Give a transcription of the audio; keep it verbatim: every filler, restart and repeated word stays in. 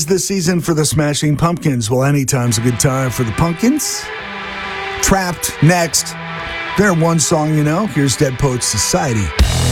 Tis the season for the Smashing Pumpkins. Well, anytime's a good time for the Pumpkins. Trapped next. They're one song, you know. Here's Dead Poets Society.